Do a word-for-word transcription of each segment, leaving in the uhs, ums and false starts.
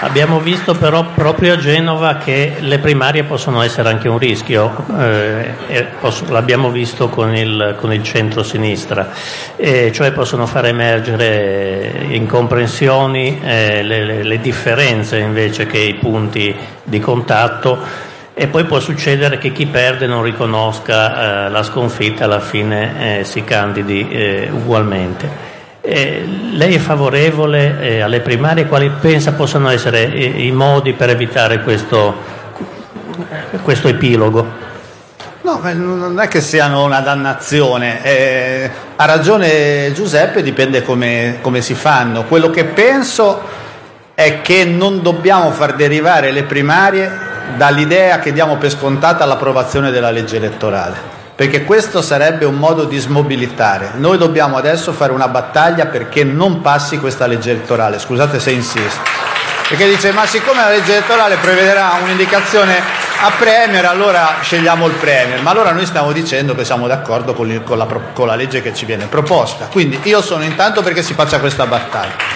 Abbiamo visto però proprio a Genova che le primarie possono essere anche un rischio, eh, e posso, l'abbiamo visto con il, con il centro-sinistra, eh, cioè possono far emergere incomprensioni, eh, le, le, le differenze invece che i punti di contatto, e poi può succedere che chi perde non riconosca eh, la sconfitta, alla fine eh, si candidi eh, ugualmente. Eh, lei è favorevole eh, alle primarie? Quali pensa possano essere i, i modi per evitare questo, questo epilogo? No, non è che siano una dannazione, eh, ha ragione Giuseppe, dipende come, come si fanno. Quello che penso è che non dobbiamo far derivare le primarie dall'idea che diamo per scontata l'approvazione della legge elettorale, perché questo sarebbe un modo di smobilitare. Noi dobbiamo adesso fare una battaglia perché non passi questa legge elettorale, scusate se insisto, perché dice ma siccome la legge elettorale prevederà un'indicazione a Premier, allora scegliamo il Premier. Ma allora noi stiamo dicendo che siamo d'accordo con, il, con, la, con la legge che ci viene proposta. Quindi io sono intanto perché si faccia questa battaglia.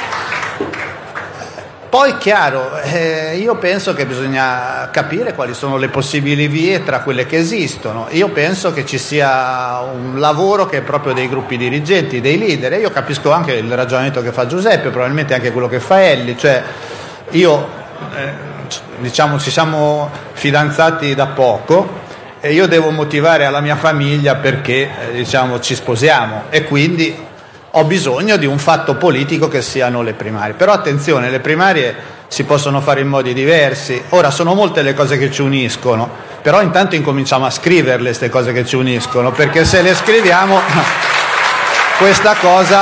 Poi chiaro, eh, io penso che bisogna capire quali sono le possibili vie tra quelle che esistono. Io penso che ci sia un lavoro che è proprio dei gruppi dirigenti, dei leader, e io capisco anche il ragionamento che fa Giuseppe, probabilmente anche quello che fa Elli, cioè io, eh, diciamo, ci siamo fidanzati da poco e io devo motivare alla mia famiglia perché, eh, diciamo, ci sposiamo, e quindi ho bisogno di un fatto politico che siano le primarie. Però attenzione, le primarie si possono fare in modi diversi. Ora, sono molte le cose che ci uniscono, però intanto incominciamo a scriverle queste cose che ci uniscono, perché se le scriviamo questa cosa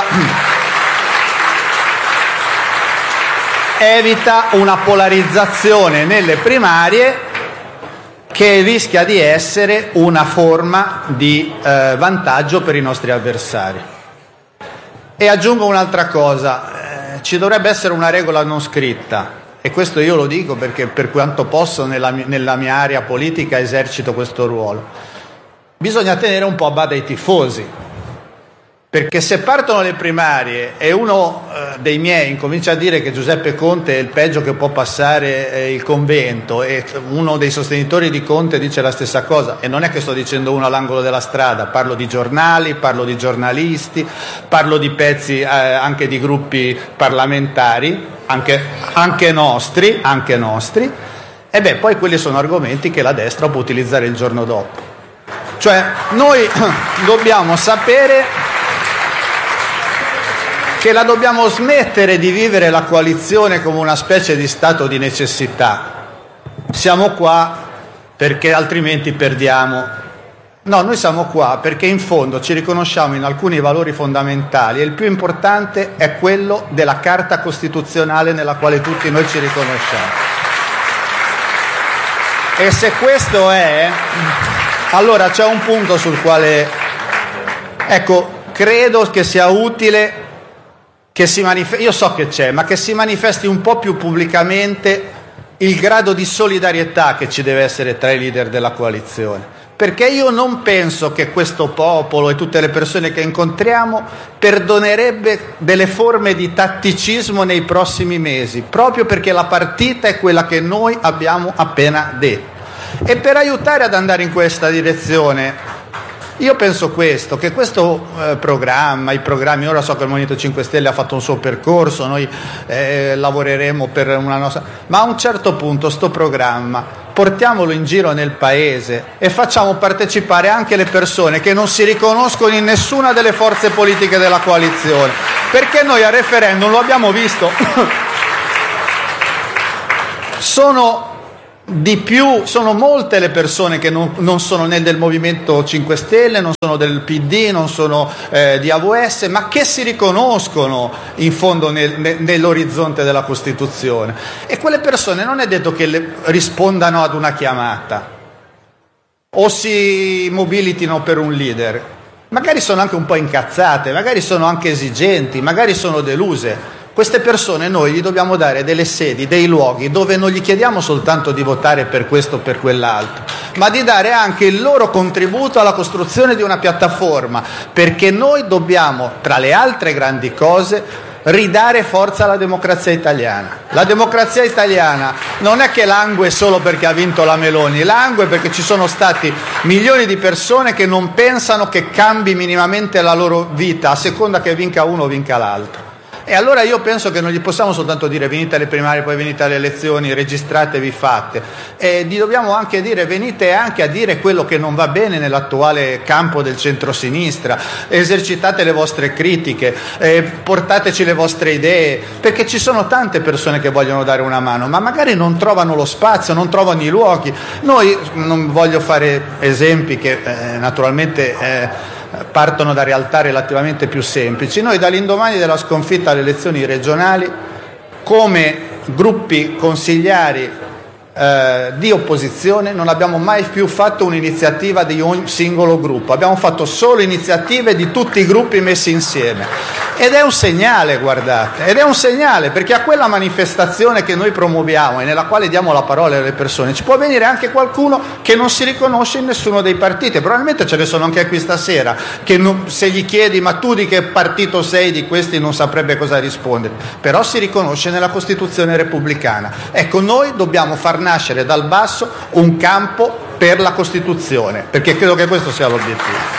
evita una polarizzazione nelle primarie che rischia di essere una forma di eh, vantaggio per i nostri avversari. E aggiungo un'altra cosa, eh, ci dovrebbe essere una regola non scritta, e questo io lo dico perché per quanto posso nella, nella mia area politica esercito questo ruolo. Bisogna tenere un po' a bada i tifosi, perché se partono le primarie e uno eh, dei miei incomincia a dire che Giuseppe Conte è il peggio che può passare eh, il convento, e uno dei sostenitori di Conte dice la stessa cosa, e non è che sto dicendo uno all'angolo della strada, parlo di giornali, parlo di giornalisti, parlo di pezzi eh, anche di gruppi parlamentari, anche, anche nostri, anche nostri, e beh, poi quelli sono argomenti che la destra può utilizzare il giorno dopo. Cioè noi dobbiamo sapere che la dobbiamo smettere di vivere la coalizione come una specie di stato di necessità. Siamo qua perché altrimenti perdiamo. No, noi siamo qua perché in fondo ci riconosciamo in alcuni valori fondamentali, e il più importante è quello della Carta Costituzionale nella quale tutti noi ci riconosciamo. E se questo è, allora c'è un punto sul quale, ecco, credo che sia utile che si manifesti, io so che c'è, ma che si manifesti un po' più pubblicamente il grado di solidarietà che ci deve essere tra i leader della coalizione, perché io non penso che questo popolo e tutte le persone che incontriamo perdonerebbe delle forme di tatticismo nei prossimi mesi, proprio perché la partita è quella che noi abbiamo appena detto. E per aiutare ad andare in questa direzione io penso questo, che questo eh, programma, i programmi, ora so che il Movimento cinque Stelle ha fatto un suo percorso, noi eh, lavoreremo per una nostra, ma a un certo punto sto programma portiamolo in giro nel paese e facciamo partecipare anche le persone che non si riconoscono in nessuna delle forze politiche della coalizione, perché noi al referendum lo abbiamo visto, sono di più, sono molte le persone che non, non sono né del Movimento cinque Stelle, non sono del P D, non sono eh, di A V S, ma che si riconoscono in fondo nel, nel, nell'orizzonte della Costituzione, e quelle persone non è detto che le, rispondano ad una chiamata o si mobilitino per un leader, magari sono anche un po' incazzate, magari sono anche esigenti, magari sono deluse. Queste persone noi gli dobbiamo dare delle sedi, dei luoghi dove non gli chiediamo soltanto di votare per questo o per quell'altro, ma di dare anche il loro contributo alla costruzione di una piattaforma, perché noi dobbiamo, tra le altre grandi cose, ridare forza alla democrazia italiana. La democrazia italiana non è che langue solo perché ha vinto la Meloni, langue perché ci sono stati milioni di persone che non pensano che cambi minimamente la loro vita a seconda che vinca uno o vinca l'altro. E allora io penso che non gli possiamo soltanto dire venite alle primarie, poi venite alle elezioni, registratevi, fate. E gli dobbiamo anche dire venite anche a dire quello che non va bene nell'attuale campo del centrosinistra, esercitate le vostre critiche, eh, portateci le vostre idee, perché ci sono tante persone che vogliono dare una mano, ma magari non trovano lo spazio, non trovano i luoghi. Noi, non voglio fare esempi che eh, naturalmente... Eh, partono da realtà relativamente più semplici. Noi dall'indomani della sconfitta alle elezioni regionali, come gruppi consigliari eh, di opposizione, non abbiamo mai più fatto un'iniziativa di un singolo gruppo, abbiamo fatto solo iniziative di tutti i gruppi messi insieme. Ed è un segnale, guardate, ed è un segnale, perché a quella manifestazione che noi promuoviamo e nella quale diamo la parola alle persone ci può venire anche qualcuno che non si riconosce in nessuno dei partiti. Probabilmente ce ne sono anche qui stasera che non, se gli chiedi ma tu di che partito sei di questi non saprebbe cosa rispondere, però si riconosce nella Costituzione repubblicana. Ecco, noi dobbiamo far nascere dal basso un campo per la Costituzione, perché credo che questo sia l'obiettivo.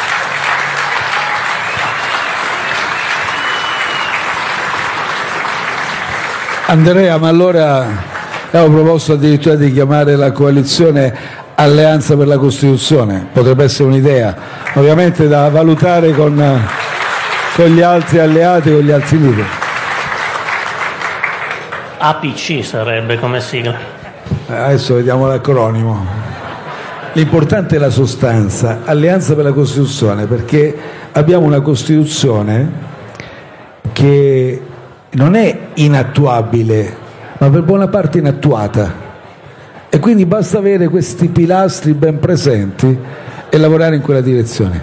Andrea, ma allora avevo proposto addirittura di chiamare la coalizione Alleanza per la Costituzione, potrebbe essere un'idea, ovviamente da valutare con, con gli altri alleati, con gli altri leader. A P C sarebbe come sigla. Adesso vediamo l'acronimo. L'importante è la sostanza, Alleanza per la Costituzione, perché abbiamo una Costituzione che non è inattuabile, ma per buona parte inattuata, e quindi basta avere questi pilastri ben presenti e lavorare in quella direzione.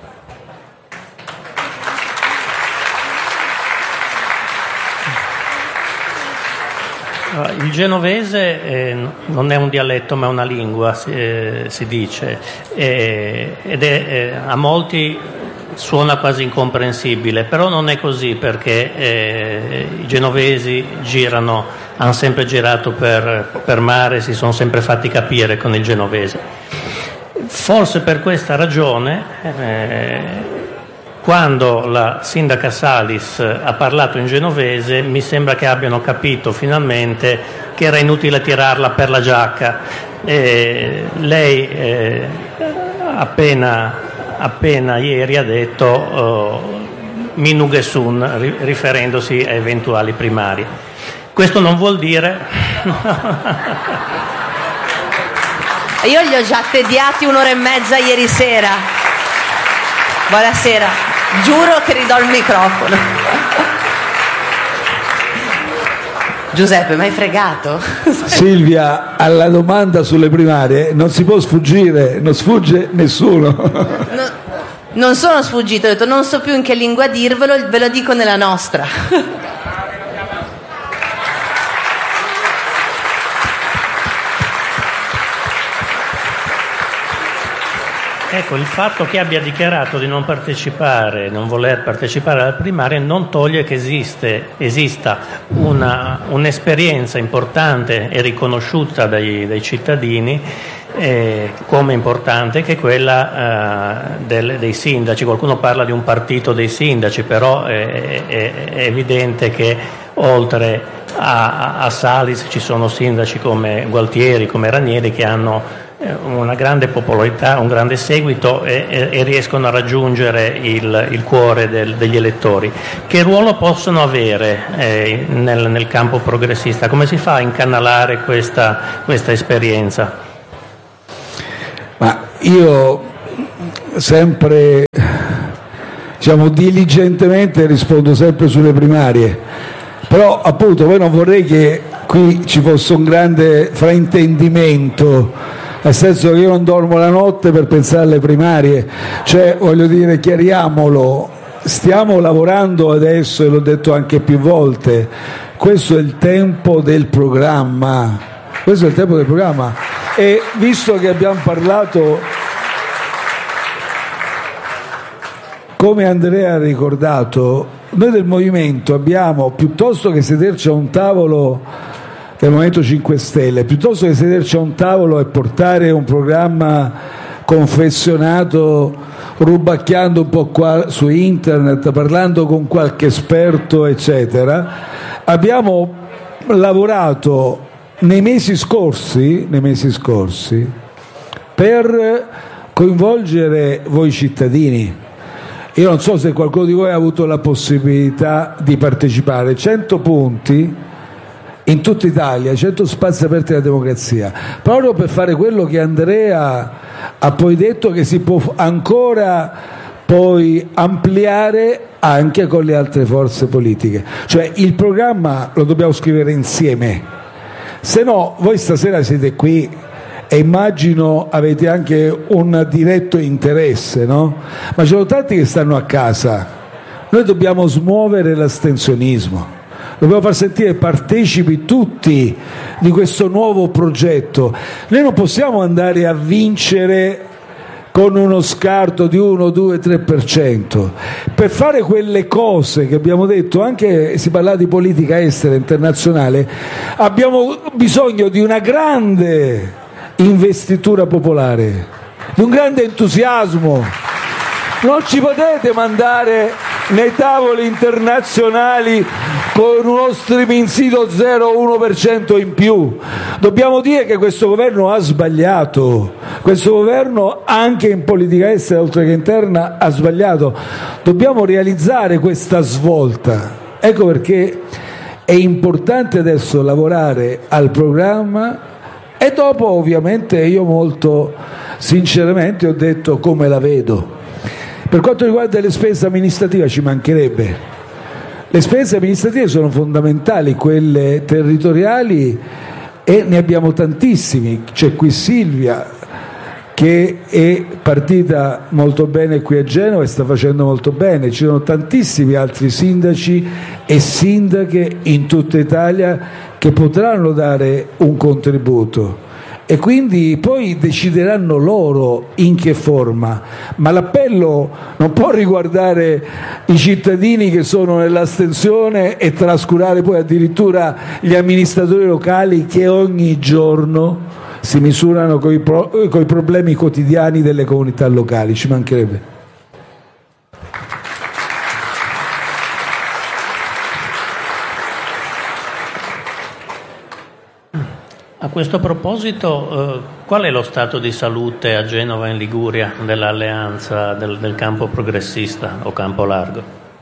Il genovese eh, non è un dialetto ma è una lingua, si, eh, si dice, eh, ed è eh, a molti suona quasi incomprensibile, però non è così, perché eh, i genovesi girano, hanno sempre girato per, per mare, si sono sempre fatti capire con il genovese. Forse per questa ragione, eh, quando la sindaca Salis ha parlato in genovese, mi sembra che abbiano capito finalmente che era inutile tirarla per la giacca. Eh, lei eh, appena... appena ieri ha detto uh, Minugesun, riferendosi a eventuali primari. Questo non vuol dire io gli ho già tediati un'ora e mezza ieri sera. Buonasera, giuro che ridò il microfono. Giuseppe, mi hai fregato? Silvia, alla domanda sulle primarie non si può sfuggire, non sfugge nessuno. No, non sono sfuggito, ho detto non so più in che lingua dirvelo, ve lo dico nella nostra. Ecco, il fatto che abbia dichiarato di non partecipare, non voler partecipare alle primarie, non toglie che esiste, esista una, un'esperienza importante e riconosciuta dai, dai cittadini eh, come importante, che è quella eh, del, dei sindaci. Qualcuno parla di un partito dei sindaci, però è, è, è evidente che oltre a, a Salis ci sono sindaci come Gualtieri, come Ranieri, che hanno una grande popolarità, un grande seguito e, e, e riescono a raggiungere il, il cuore del, degli elettori. Che ruolo possono avere eh, nel, nel campo progressista? Come si fa a incanalare questa, questa esperienza? Ma io sempre, diciamo, diligentemente rispondo sempre sulle primarie, però appunto poi non vorrei che qui ci fosse un grande fraintendimento, nel senso che io non dormo la notte per pensare alle primarie, cioè voglio dire, chiariamolo, stiamo lavorando adesso, e l'ho detto anche più volte, questo è il tempo del programma, questo è il tempo del programma, e visto che abbiamo parlato, come Andrea ha ricordato, noi del Movimento abbiamo, piuttosto che sederci a un tavolo del Movimento cinque Stelle, piuttosto che sederci a un tavolo e portare un programma confezionato, rubacchiando un po' qua su internet, parlando con qualche esperto, eccetera, abbiamo lavorato nei mesi scorsi, nei mesi scorsi per coinvolgere voi cittadini. Io non so se qualcuno di voi ha avuto la possibilità di partecipare. cento punti in tutta Italia, cento spazi aperti alla democrazia, proprio per fare quello che Andrea ha poi detto, che si può ancora poi ampliare anche con le altre forze politiche. Cioè il programma lo dobbiamo scrivere insieme, se no voi stasera siete qui e immagino avete anche un diretto interesse, no? Ma ci sono tanti che stanno a casa. Noi dobbiamo smuovere l'astensionismo, dobbiamo far sentire partecipi tutti di questo nuovo progetto. Noi non possiamo andare a vincere con uno scarto di uno, due, tre per cento. Per fare quelle cose che abbiamo detto, anche si parla di politica estera internazionale, abbiamo bisogno di una grande investitura popolare, di un grande entusiasmo. Non ci potete mandare nei tavoli internazionali con uno streaming sito zero virgola uno per cento in più. Dobbiamo dire che questo governo ha sbagliato, questo governo anche in politica estera oltre che interna ha sbagliato. Dobbiamo realizzare questa svolta. Ecco perché è importante adesso lavorare al programma. E dopo ovviamente io molto sinceramente ho detto come la vedo. Per quanto riguarda le spese amministrative ci mancherebbe. Le spese amministrative sono fondamentali, quelle territoriali, e ne abbiamo tantissimi. C'è qui Silvia che è partita molto bene qui a Genova e sta facendo molto bene. Ci sono tantissimi altri sindaci e sindache in tutta Italia che potranno dare un contributo e quindi poi decideranno loro in che forma, ma l'appello non può riguardare i cittadini che sono nell'astensione e trascurare poi addirittura gli amministratori locali che ogni giorno si misurano con i pro- coi problemi quotidiani delle comunità locali, ci mancherebbe. A questo proposito, eh, qual è lo stato di salute a Genova e in Liguria dell'alleanza del, del campo progressista o campo largo?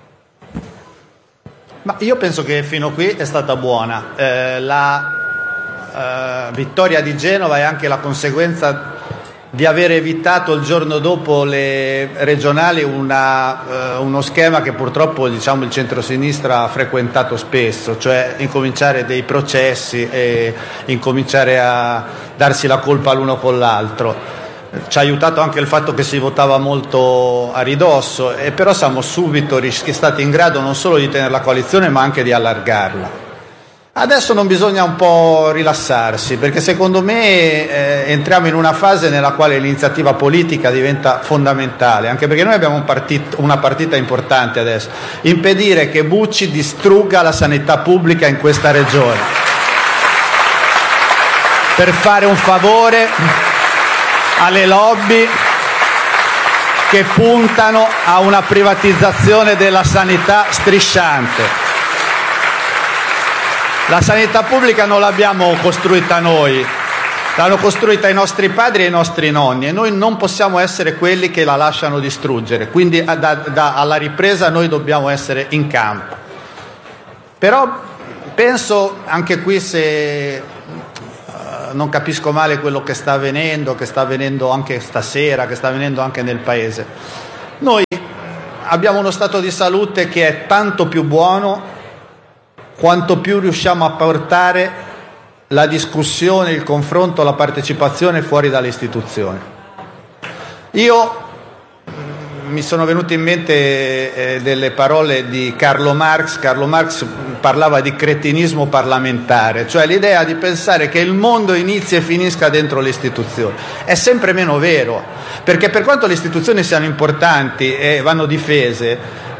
Ma io penso che fino a qui è stata buona. Eh, la eh, vittoria di Genova è anche la conseguenza di aver evitato il giorno dopo le regionali una, eh, uno schema che purtroppo diciamo, il centrosinistra ha frequentato spesso, cioè incominciare dei processi e incominciare a darsi la colpa l'uno con l'altro. Ci ha aiutato anche il fatto che si votava molto a ridosso, e però siamo subito stati in grado non solo di tenere la coalizione ma anche di allargarla. Adesso non bisogna un po' rilassarsi, perché secondo me eh, entriamo in una fase nella quale l'iniziativa politica diventa fondamentale, anche perché noi abbiamo un partito, una partita importante adesso: impedire che Bucci distrugga la sanità pubblica in questa regione, per fare un favore alle lobby che puntano a una privatizzazione della sanità strisciante. La sanità pubblica non l'abbiamo costruita noi, l'hanno costruita i nostri padri e i nostri nonni, e noi non possiamo essere quelli che la lasciano distruggere, quindi da, da, alla ripresa noi dobbiamo essere in campo. Però penso anche qui, se uh, non capisco male quello che sta avvenendo, che sta avvenendo anche stasera, che sta avvenendo anche nel Paese, noi abbiamo uno stato di salute che è tanto più buono quanto più riusciamo a portare la discussione, il confronto, la partecipazione fuori dalle istituzioni. Io mi sono venute in mente eh, delle parole di Carlo Marx. Carlo Marx parlava di cretinismo parlamentare, cioè l'idea di pensare che il mondo inizi e finisca dentro le istituzioni. È sempre meno vero, perché per quanto le istituzioni siano importanti e vanno difese,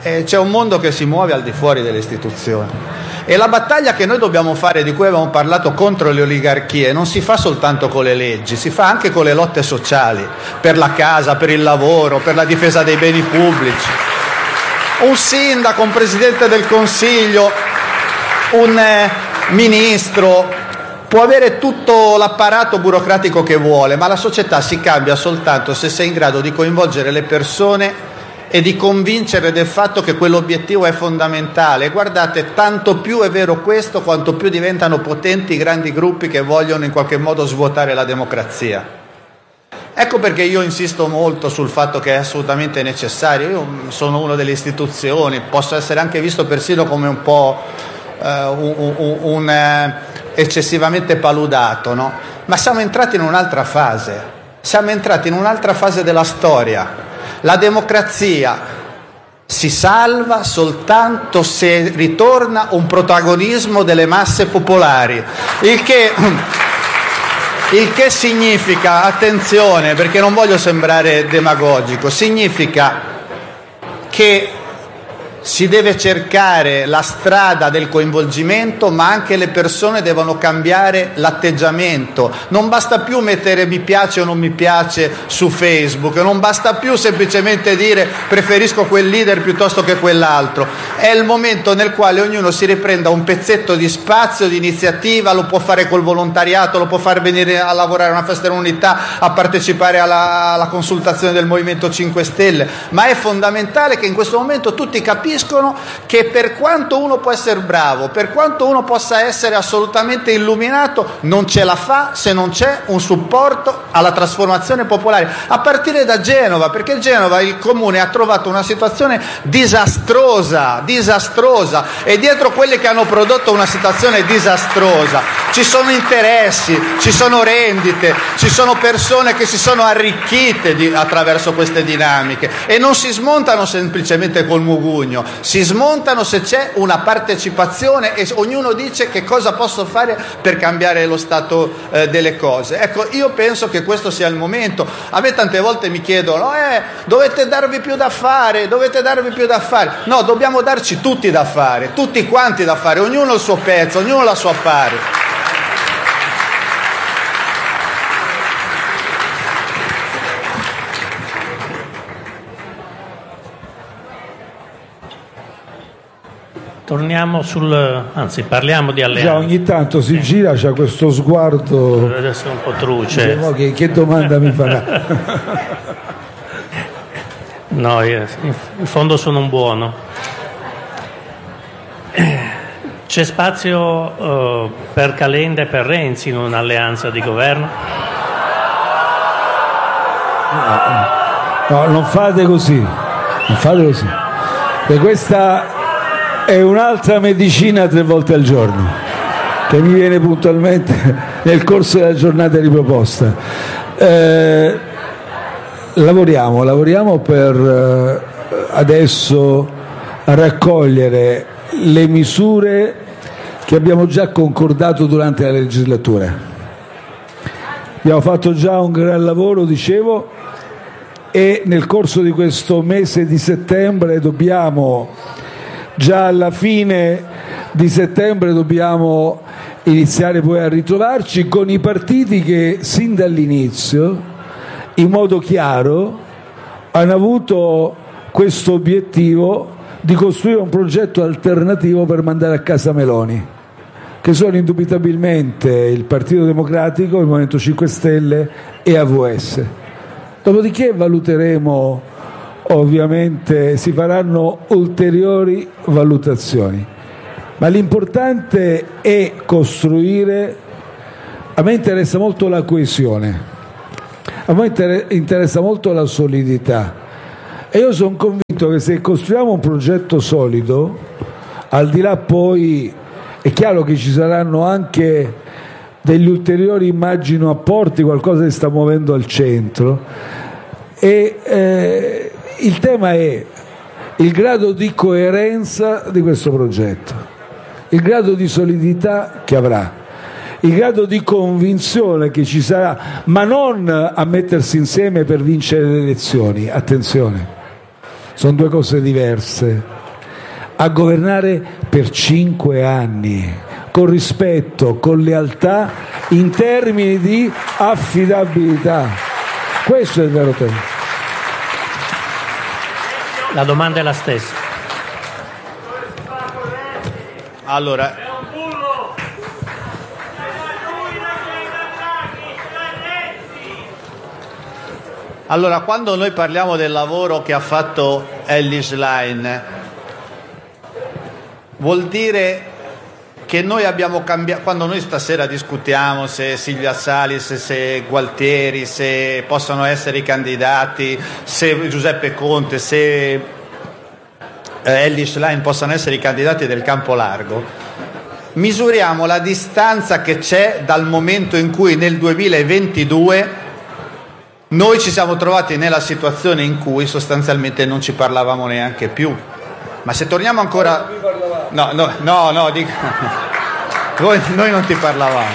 e c'è un mondo che si muove al di fuori delle istituzioni. E la battaglia che noi dobbiamo fare, di cui abbiamo parlato, contro le oligarchie, non si fa soltanto con le leggi, si fa anche con le lotte sociali, per la casa, per il lavoro, per la difesa dei beni pubblici. Un sindaco, un presidente del Consiglio, un eh, ministro può avere tutto l'apparato burocratico che vuole, ma la società si cambia soltanto se sei in grado di coinvolgere le persone e di convincere del fatto che quell'obiettivo è fondamentale. Guardate, tanto più è vero questo, quanto più diventano potenti i grandi gruppi che vogliono in qualche modo svuotare la democrazia. Ecco perché io insisto molto sul fatto che è assolutamente necessario. Io sono uno delle istituzioni, posso essere anche visto persino come un po' eh, un, un, un eh, eccessivamente paludato, no? Ma siamo entrati in un'altra fase, siamo entrati in un'altra fase della storia. La democrazia si salva soltanto se ritorna un protagonismo delle masse popolari, il che, il che significa, attenzione perché non voglio sembrare demagogico, significa che si deve cercare la strada del coinvolgimento, ma anche le persone devono cambiare l'atteggiamento. Non basta più mettere mi piace o non mi piace su Facebook, non basta più semplicemente dire preferisco quel leader piuttosto che quell'altro. È il momento nel quale ognuno si riprenda un pezzetto di spazio, di iniziativa, lo può fare col volontariato, lo può far venire a lavorare a una festa dell'unità, a partecipare alla, alla consultazione del Movimento cinque Stelle, ma è fondamentale che in questo momento tutti capiscano che per quanto uno può essere bravo, per quanto uno possa essere assolutamente illuminato, non ce la fa se non c'è un supporto alla trasformazione popolare, a partire da Genova, perché Genova, il comune, ha trovato una situazione disastrosa, disastrosa, e dietro quelli che hanno prodotto una situazione disastrosa ci sono interessi, ci sono rendite, ci sono persone che si sono arricchite di, attraverso queste dinamiche, e non si smontano semplicemente col mugugno, si smontano se c'è una partecipazione e ognuno dice che cosa posso fare per cambiare lo stato eh, delle cose. Ecco, io penso che questo sia il momento. A me tante volte mi chiedono eh, dovete darvi più da fare, dovete darvi più da fare. No, dobbiamo darci tutti da fare, tutti quanti da fare, ognuno il suo pezzo, ognuno la sua parte. Torniamo sul, anzi parliamo di alleanza. Già ogni tanto si sì. gira, c'ha questo sguardo. Adesso è un po' truce. Che, che domanda mi farà? No, io, in fondo sono un buono. C'è spazio uh, per Calenda e per Renzi in un'alleanza di governo? No, no, non fate così, non fate così. Perché questa è un'altra medicina tre volte al giorno che mi viene puntualmente nel corso della giornata riproposta. Eh, lavoriamo, lavoriamo per eh, adesso raccogliere le misure che abbiamo già concordato durante la legislatura. Abbiamo fatto già un gran lavoro, dicevo, e nel corso di questo mese di settembre dobbiamo già alla fine di settembre dobbiamo iniziare poi a ritrovarci con i partiti che sin dall'inizio in modo chiaro hanno avuto questo obiettivo di costruire un progetto alternativo per mandare a casa Meloni, che sono indubitabilmente il Partito Democratico, il Movimento cinque Stelle e A V S. Dopodiché valuteremo, ovviamente si faranno ulteriori valutazioni, ma l'importante è costruire. A me interessa molto la coesione, a me interessa molto la solidità, e io sono convinto che se costruiamo un progetto solido, al di là poi è chiaro che ci saranno anche degli ulteriori, immagino, apporti, qualcosa si sta muovendo al centro, e eh, il tema è il grado di coerenza di questo progetto, il grado di solidità che avrà, il grado di convinzione che ci sarà, ma non a mettersi insieme per vincere le elezioni, attenzione, sono due cose diverse. a governare per cinque anni, con rispetto, con lealtà, in termini di affidabilità. Questo è il vero tema. La domanda è la stessa. Allora, allora quando noi parliamo del lavoro che ha fatto Elly Schlein, vuol dire che noi abbiamo cambiato. Quando noi stasera discutiamo se Silvia Salis, se Gualtieri, se possono essere i candidati, se Giuseppe Conte, se Elly Schlein possano essere i candidati del campo largo, misuriamo la distanza che c'è dal momento in cui nel duemilaventidue noi ci siamo trovati nella situazione in cui sostanzialmente non ci parlavamo neanche più. Ma se torniamo ancora... No, no, no, no dico... noi, noi non ti parlavamo.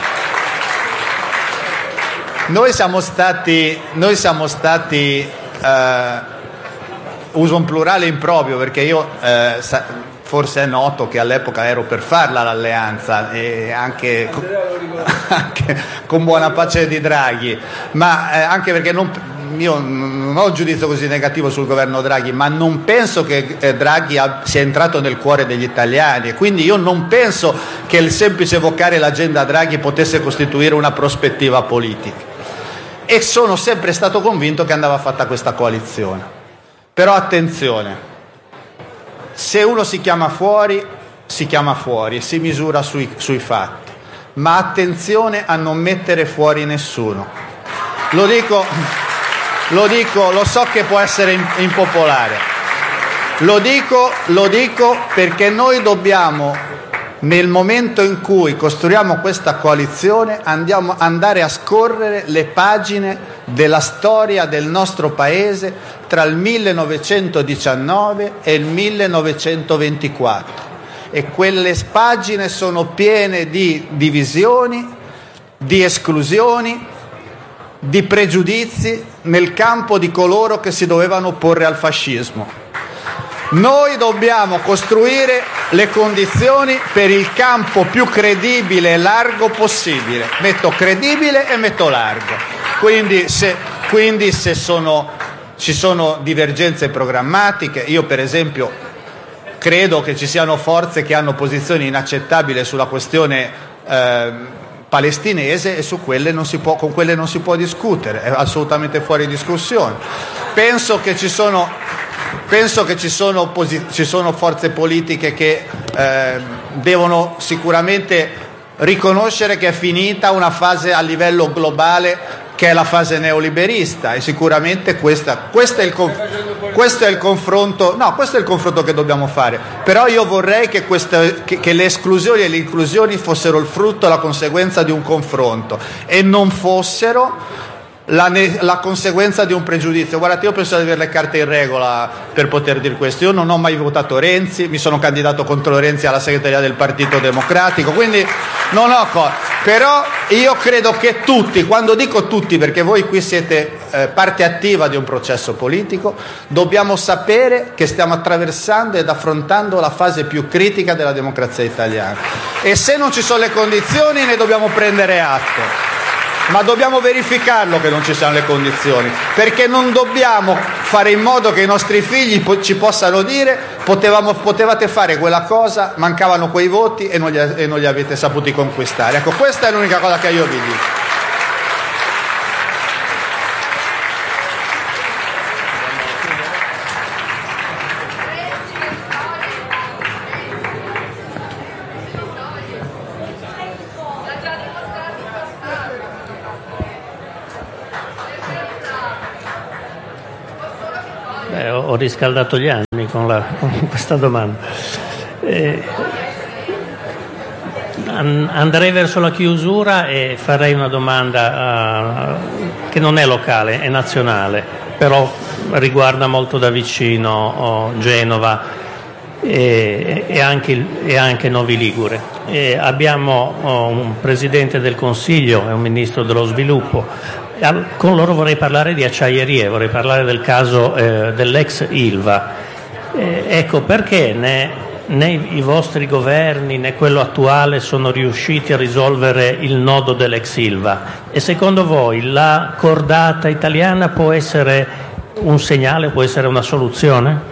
Noi siamo stati... Noi siamo stati... Eh, uso un plurale improprio perché io... Eh, sa, forse è noto che all'epoca ero per farla l'alleanza e anche, anche con buona pace di Draghi, ma eh, anche perché non, io non ho un giudizio così negativo sul governo Draghi, ma non penso che eh, Draghi ha, sia entrato nel cuore degli italiani, e quindi io non penso che il semplice evocare l'agenda Draghi potesse costituire una prospettiva politica, e sono sempre stato convinto che andava fatta questa coalizione. Però attenzione, se uno si chiama fuori, si chiama fuori e si misura sui, sui fatti, ma attenzione a non mettere fuori nessuno. Lo dico, lo dico, lo so che può essere impopolare, lo dico, lo dico perché noi dobbiamo, nel momento in cui costruiamo questa coalizione, andiamo andare a scorrere le pagine della storia del nostro paese tra il millenovecentodiciannove e il millenovecentoventiquattro, e quelle pagine sono piene di divisioni, di esclusioni, di pregiudizi nel campo di coloro che si dovevano opporre al fascismo. Noi dobbiamo costruire le condizioni per il campo più credibile e largo possibile. Metto credibile e metto largo. Quindi se, quindi se sono, ci sono divergenze programmatiche, io per esempio credo che ci siano forze che hanno posizioni inaccettabili sulla questione eh, palestinese, e su quelle non si può, con quelle non si può discutere, è assolutamente fuori discussione. Penso che ci sono Penso che ci sono, opposi- ci sono forze politiche che eh, devono sicuramente riconoscere che è finita una fase a livello globale che è la fase neoliberista, e sicuramente questa, questo, è il conf- questo è il confronto, no, questo è il confronto che dobbiamo fare. Però io vorrei che, queste, che, che le esclusioni e le inclusioni fossero il frutto e la conseguenza di un confronto e non fossero La, ne- la conseguenza di un pregiudizio. Guardate, io penso di avere le carte in regola per poter dire questo. Io non ho mai votato Renzi, mi sono candidato contro Renzi alla segreteria del Partito Democratico, quindi non ho co- però io credo che tutti, quando dico tutti perché voi qui siete eh, parte attiva di un processo politico, dobbiamo sapere che stiamo attraversando ed affrontando la fase più critica della democrazia italiana, e se non ci sono le condizioni ne dobbiamo prendere atto. Ma dobbiamo verificarlo che non ci siano le condizioni, perché non dobbiamo fare in modo che i nostri figli po- ci possano dire potevamo, potevate fare quella cosa, mancavano quei voti e non, li, e non li avete saputi conquistare. Ecco, questa è l'unica cosa che io vi dico. Ho riscaldato gli anni con, la, con questa domanda. Eh, andrei verso la chiusura e farei una domanda uh, che non è locale, è nazionale, però riguarda molto da vicino oh, Genova e, e, anche, e anche Novi Ligure. E abbiamo oh, un Presidente del Consiglio e un Ministro dello Sviluppo. Con loro vorrei parlare di acciaierie, vorrei parlare del caso eh, dell'ex Ilva. Eh, ecco, perché ne, né i vostri governi né quello attuale sono riusciti a risolvere il nodo dell'ex Ilva. E secondo voi la cordata italiana può essere un segnale, può essere una soluzione?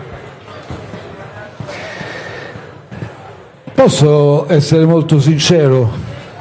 Posso essere molto sincero?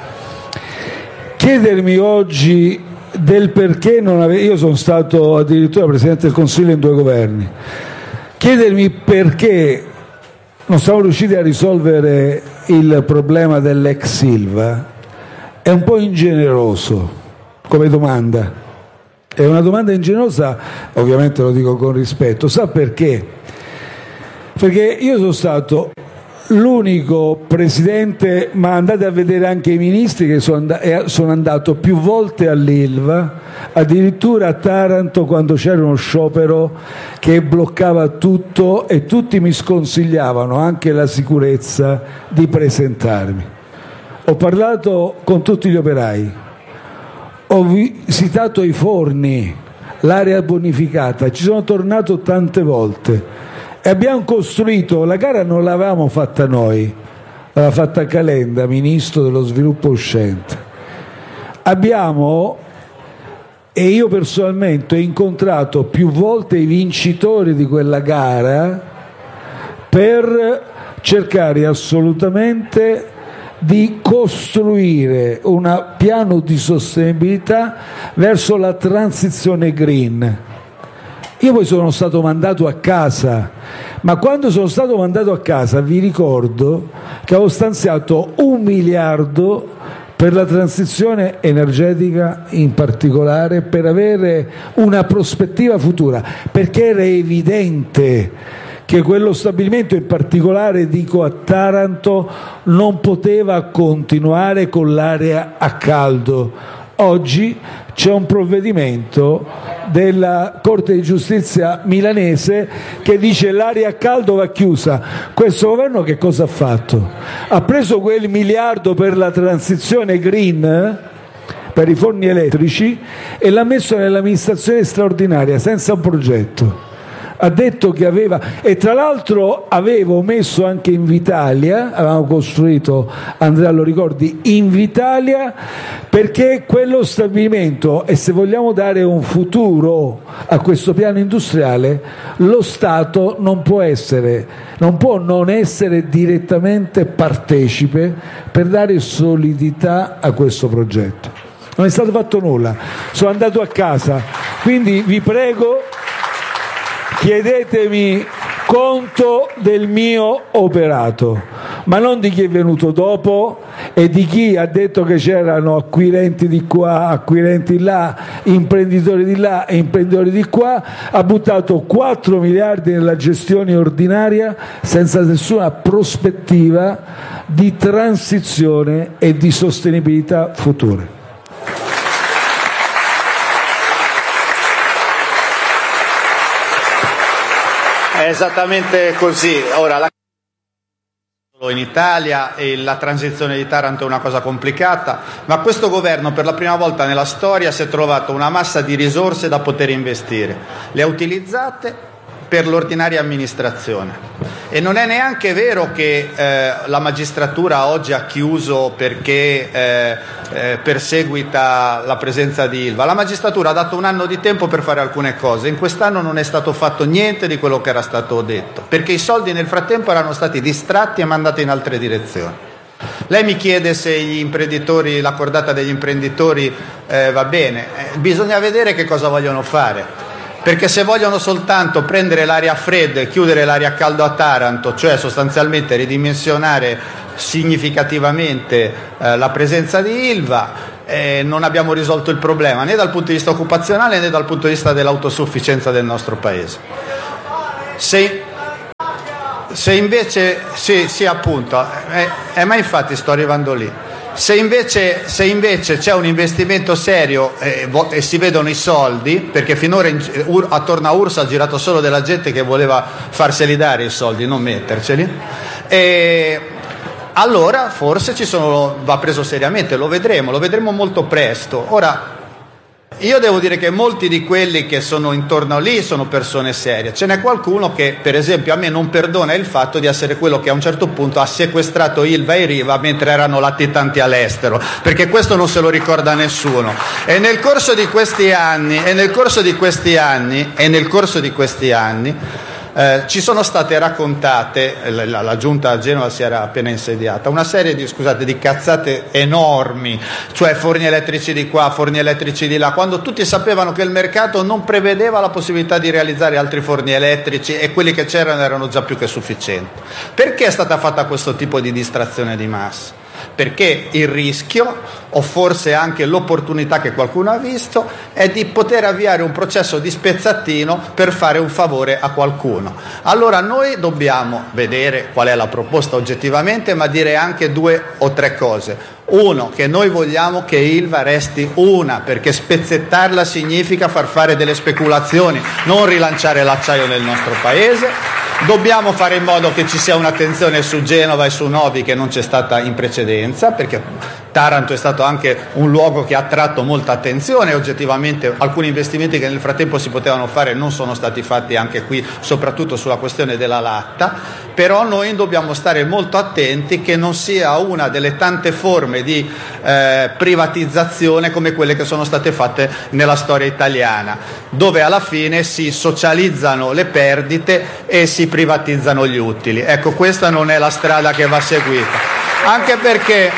Chiedermi oggi del perché non ave... io sono stato addirittura Presidente del Consiglio in due governi, chiedermi perché non siamo riusciti a risolvere il problema dell'ex Ilva è un po' ingeneroso come domanda, è una domanda ingenerosa, ovviamente lo dico con rispetto. Sa perché? Perché io sono stato l'unico presidente, ma andate a vedere anche i ministri, che sono, and- sono andato più volte all'Ilva, addirittura a Taranto quando c'era uno sciopero che bloccava tutto e tutti mi sconsigliavano, anche la sicurezza, di presentarmi. Ho parlato con tutti gli operai, ho visitato i forni, l'area bonificata, ci sono tornato tante volte. E abbiamo costruito, la gara non l'avevamo fatta noi, l'aveva fatta Calenda, ministro dello sviluppo uscente. Abbiamo, e io personalmente ho incontrato più volte i vincitori di quella gara per cercare assolutamente di costruire un piano di sostenibilità verso la transizione green. Io poi sono stato mandato a casa, ma quando sono stato mandato a casa vi ricordo che avevo stanziato un miliardo per la transizione energetica, in particolare per avere una prospettiva futura, perché era evidente che quello stabilimento, in particolare dico a Taranto, non poteva continuare con l'area a caldo. Oggi c'è un provvedimento della Corte di Giustizia milanese che dice l'area a caldo va chiusa. Questo governo che cosa ha fatto? Ha preso quel miliardo per la transizione green, per i forni elettrici, e l'ha messo nell'amministrazione straordinaria senza un progetto. Ha detto che aveva, e tra l'altro avevo messo anche Invitalia, avevamo costruito, Andrea lo ricordi, Invitalia, perché quello stabilimento, e se vogliamo dare un futuro a questo piano industriale, lo Stato non può essere, non può non essere direttamente partecipe per dare solidità a questo progetto. Non è stato fatto nulla, sono andato a casa, quindi vi prego, chiedetemi conto del mio operato, ma non di chi è venuto dopo e di chi ha detto che c'erano acquirenti di qua, acquirenti là, imprenditori di là e imprenditori di qua. Ha buttato quattro miliardi nella gestione ordinaria senza nessuna prospettiva di transizione e di sostenibilità future. È esattamente così. Ora, la... in Italia e la transizione di Taranto è una cosa complicata, ma questo governo per la prima volta nella storia si è trovato una massa di risorse da poter investire. Le ha utilizzate per l'ordinaria amministrazione. E non è neanche vero che eh, la magistratura oggi ha chiuso perché eh, eh, perseguita la presenza di Ilva. La magistratura ha dato un anno di tempo per fare alcune cose. In quest'anno non è stato fatto niente di quello che era stato detto, perché i soldi nel frattempo erano stati distratti e mandati in altre direzioni. Lei mi chiede se gli imprenditori, la cordata degli imprenditori eh, va bene. Eh, bisogna vedere che cosa vogliono fare. Perché se vogliono soltanto prendere l'aria fredda e chiudere l'aria a caldo a Taranto, cioè sostanzialmente ridimensionare significativamente eh, la presenza di Ilva, eh, non abbiamo risolto il problema né dal punto di vista occupazionale né dal punto di vista dell'autosufficienza del nostro Paese. Se, se invece, sì, sì appunto, eh, eh, ma infatti sto arrivando lì. Se invece, se invece c'è un investimento serio eh, e si vedono i soldi, perché finora in, ur, attorno a U R S S ha girato solo della gente che voleva farseli dare i soldi, non metterceli, e allora forse ci sono, va preso seriamente, lo vedremo, lo vedremo molto presto. Ora, io devo dire che molti di quelli che sono intorno lì sono persone serie. Ce n'è qualcuno che, per esempio, a me non perdona il fatto di essere quello che a un certo punto ha sequestrato Ilva e Riva mentre erano latitanti all'estero, perché questo non se lo ricorda nessuno. E nel corso di questi anni, e nel corso di questi anni, e nel corso di questi anni, Eh, ci sono state raccontate, la, la giunta a Genova si era appena insediata, una serie di, scusate, di cazzate enormi, cioè forni elettrici di qua, forni elettrici di là, quando tutti sapevano che il mercato non prevedeva la possibilità di realizzare altri forni elettrici e quelli che c'erano erano già più che sufficienti. Perché è stata fatta questo tipo di distrazione di massa? Perché il rischio, o forse anche l'opportunità che qualcuno ha visto, è di poter avviare un processo di spezzatino per fare un favore a qualcuno. Allora noi dobbiamo vedere qual è la proposta oggettivamente, ma dire anche due o tre cose. Uno, che noi vogliamo che Ilva resti una, perché spezzettarla significa far fare delle speculazioni, non rilanciare l'acciaio nel nostro paese. Dobbiamo fare in modo che ci sia un'attenzione su Genova e su Novi che non c'è stata in precedenza, perché Taranto è stato anche un luogo che ha attratto molta attenzione e oggettivamente alcuni investimenti che nel frattempo si potevano fare non sono stati fatti anche qui, soprattutto sulla questione della latta. Però noi dobbiamo stare molto attenti che non sia una delle tante forme di eh, privatizzazione come quelle che sono state fatte nella storia italiana, dove alla fine si socializzano le perdite e si privatizzano gli utili. Ecco, questa non è la strada che va seguita, anche perché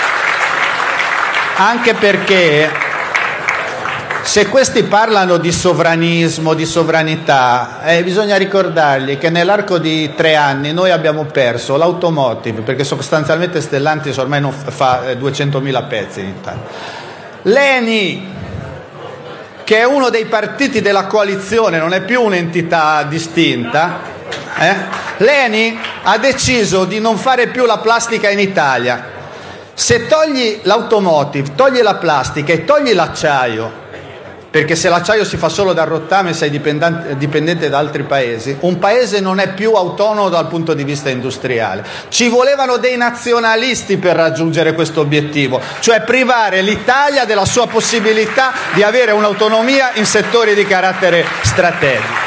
anche perché se questi parlano di sovranismo, di sovranità, eh, bisogna ricordargli che nell'arco di tre anni noi abbiamo perso l'automotive, perché sostanzialmente Stellantis ormai non fa duecentomila pezzi in Italia, l'Eni, che è uno dei partiti della coalizione, non è più un'entità distinta, eh? L'Eni ha deciso di non fare più la plastica in Italia. Se togli l'automotive, togli la plastica e togli l'acciaio, perché se l'acciaio si fa solo dal rottame sei dipendente da altri paesi, un paese non è più autonomo dal punto di vista industriale. Ci volevano dei nazionalisti per raggiungere questo obiettivo, cioè privare l'Italia della sua possibilità di avere un'autonomia in settori di carattere strategico.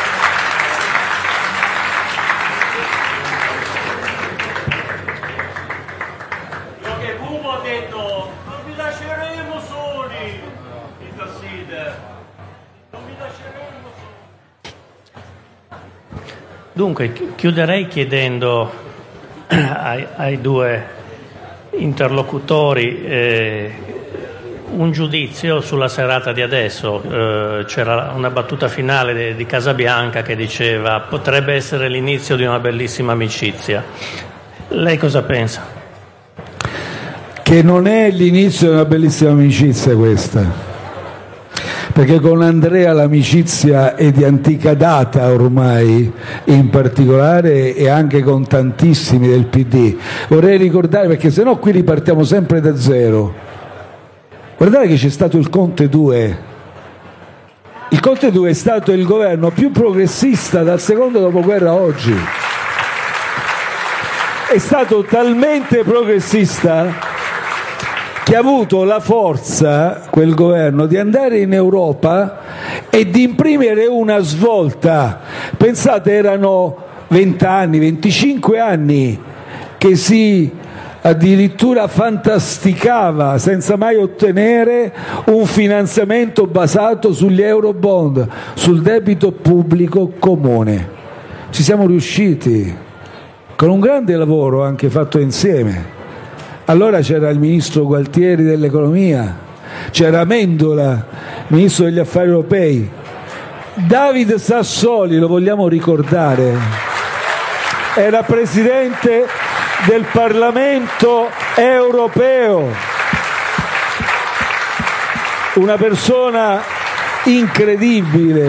Dunque, chiuderei chiedendo ai, ai due interlocutori eh, un giudizio sulla serata di adesso. Eh, c'era una battuta finale di, di Casabianca che diceva potrebbe essere l'inizio di una bellissima amicizia. Lei cosa pensa? Che non è l'inizio di una bellissima amicizia questa. Perché con Andrea l'amicizia è di antica data ormai, in particolare, e anche con tantissimi del P D. Vorrei ricordare, perché sennò qui ripartiamo sempre da zero. Guardate che c'è stato il Conte due. Il Conte due è stato il governo più progressista dal secondo dopoguerra a oggi. È stato talmente progressista che ha avuto la forza, quel governo, di andare in Europa e di imprimere una svolta. Pensate, erano vent'anni, venticinque anni che si addirittura fantasticava senza mai ottenere un finanziamento basato sugli eurobond, sul debito pubblico comune. Ci siamo riusciti con un grande lavoro anche fatto insieme. Allora c'era il ministro Gualtieri dell'economia, c'era Amendola, ministro degli affari europei, David Sassoli, lo vogliamo ricordare, era presidente del Parlamento europeo, una persona incredibile,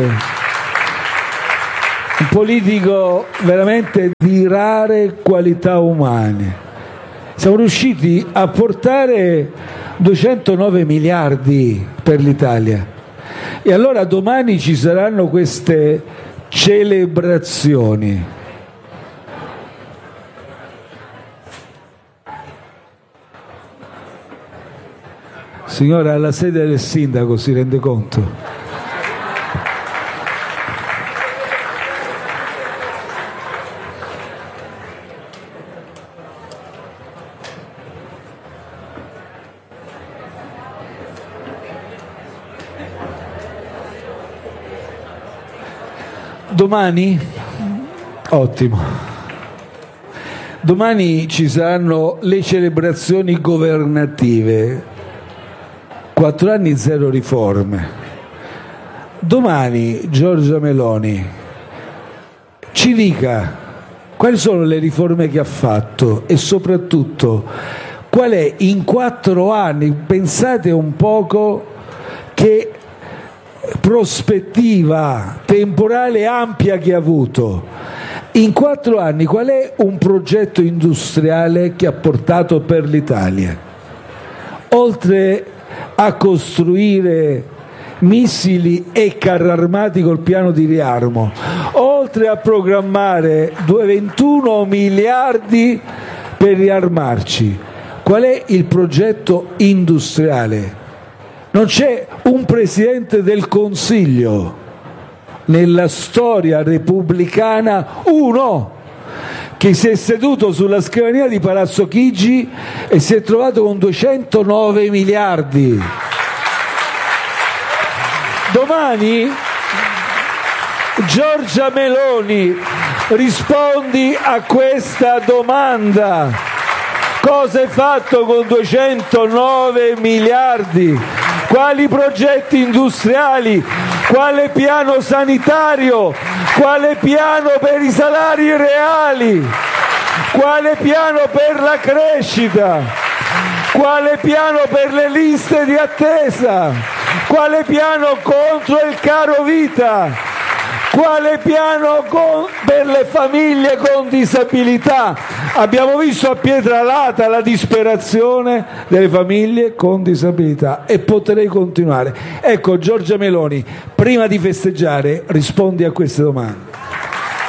un politico veramente di rare qualità umane. Siamo riusciti a portare duecentonove miliardi per l'Italia e allora domani ci saranno queste celebrazioni. Signora, alla sede del sindaco, si rende conto? Domani? Ottimo. Domani ci saranno le celebrazioni governative. Quattro anni, zero riforme. Domani Giorgia Meloni ci dica quali sono le riforme che ha fatto e soprattutto qual è in quattro anni, pensate un poco che prospettiva temporale ampia che ha avuto. In quattro anni qual è un progetto industriale che ha portato per l'Italia? Oltre a costruire missili e carri armati col piano di riarmo, oltre a programmare ventuno miliardi per riarmarci, qual è il progetto industriale? Non c'è un Presidente del Consiglio nella storia repubblicana, uno, che si è seduto sulla scrivania di Palazzo Chigi e si è trovato con duecentonove miliardi. Domani, Giorgia Meloni, rispondi a questa domanda: cosa hai fatto con duecentonove miliardi? Quali progetti industriali? Quale piano sanitario? Quale piano per i salari reali? Quale piano per la crescita? Quale piano per le liste di attesa? Quale piano contro il caro vita? Quale piano con, per le famiglie con disabilità? Abbiamo visto a Pietralata la disperazione delle famiglie con disabilità e potrei continuare. Ecco, Giorgia Meloni, prima di festeggiare rispondi a queste domande.